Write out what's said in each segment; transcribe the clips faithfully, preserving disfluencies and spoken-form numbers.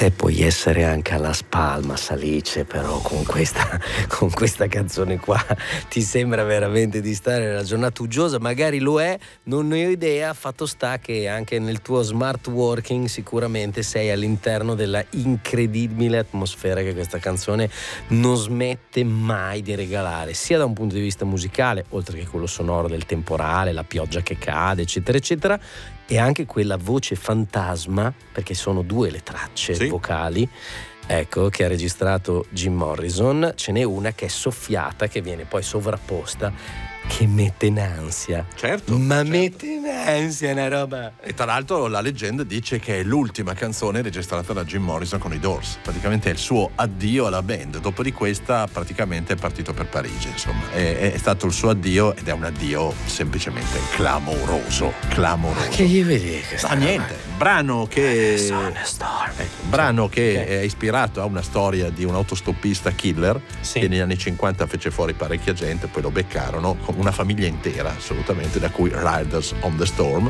E puoi essere anche alla Palmas, Alice, però con questa, con questa canzone qua ti sembra veramente di stare nella giornata uggiosa. Magari lo è, non ne ho idea. Fatto sta che anche nel tuo smart working sicuramente sei all'interno della incredibile atmosfera che questa canzone non smette mai di regalare, sia da un punto di vista musicale, oltre che quello sonoro del temporale, la pioggia che cade, eccetera eccetera, e anche quella voce fantasma, perché sono due le tracce sì. vocali, ecco, che ha registrato Jim Morrison. Ce n'è una che è soffiata, che viene poi sovrapposta, che mette in ansia. Certo. Ma certo. mette in ansia una roba. E tra l'altro la leggenda dice che è l'ultima canzone registrata da Jim Morrison con i Doors. Praticamente è il suo addio alla band. Dopo di questa praticamente è partito per Parigi, insomma. È, è stato il suo addio ed è un addio semplicemente clamoroso. Clamoroso. Che gli vedi che sta? Ah, niente. Brano che eh, brano che okay. è ispirato a una storia di un autostoppista killer sì. che negli anni cinquanta fece fuori parecchia gente, poi lo beccarono, con una famiglia intera assolutamente, da cui Riders on the Storm.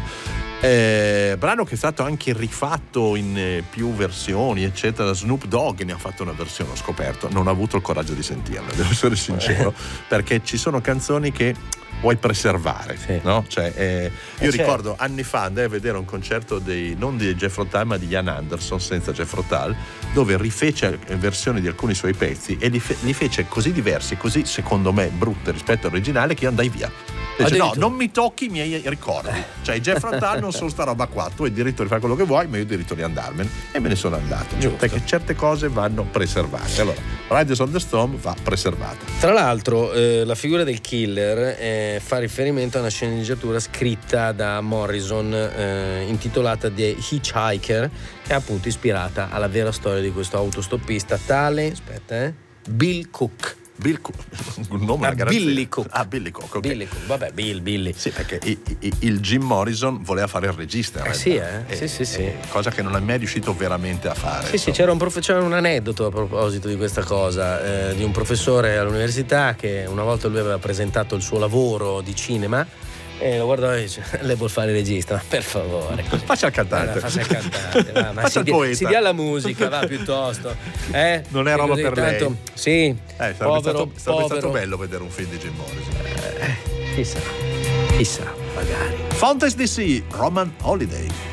Eh, brano che è stato anche rifatto in eh, più versioni eccetera. Snoop Dogg ne ha fatto una versione, ho scoperto, non ho avuto il coraggio di sentirla, devo essere sincero, perché ci sono canzoni che vuoi preservare, sì. no? Cioè, eh, io eh ricordo certo. anni fa andai a vedere un concerto dei, non di Jethro Tull ma di Ian Anderson senza Jethro Tull, dove rifece versioni di alcuni suoi pezzi e li, fe- li fece così diversi, così secondo me brutte rispetto all'originale, che io andai via. Dice, no, non mi tocchi i miei ricordi, cioè i Jethro Tull non sono sta roba qua, tu hai il diritto di fare quello che vuoi, ma io ho il diritto di andarmene, e me ne sono andato. Giusto. Perché certe cose vanno preservate. Allora, Riders on the Storm va preservata. Tra l'altro eh, la figura del killer eh, fa riferimento a una sceneggiatura scritta da Morrison eh, intitolata The Hitchhiker, che è appunto ispirata alla vera storia di questo autostoppista tale, aspetta eh, Bill Cook. Bill Cook, un nome ah, Billy Cook. Ah, Billy Cook, okay. Billy Cook, vabbè, Bill, Billy. Sì, perché il, il, il Jim Morrison voleva fare il regista. Eh sì, eh? E, sì, sì, sì. Cosa che non è mai riuscito veramente a fare. Sì, insomma. Sì, c'era un, prof- c'era un aneddoto a proposito di questa cosa, eh, di un professore all'università che una volta lui aveva presentato il suo lavoro di cinema. E lo guardò e dice: lei vuol fare il regista, ma per favore. Faccia il cantante. Allora, faccia il cantante, va, ma faccia si, il dia, poeta. si dia la musica, va piuttosto. Eh? Non è roba così, per tanto, lei. Sì, eh, sarebbe, povero, stato, sarebbe povero. stato bello vedere un film di Jim Morrison. Eh, chissà, chissà, magari. Fountains D C, Roman Holiday.